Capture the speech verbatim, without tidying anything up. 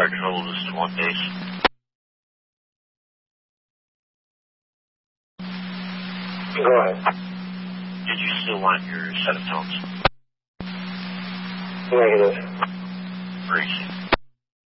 Fire control, this is one base. Go ahead. Did you still want your set of tones? Negative. Racing.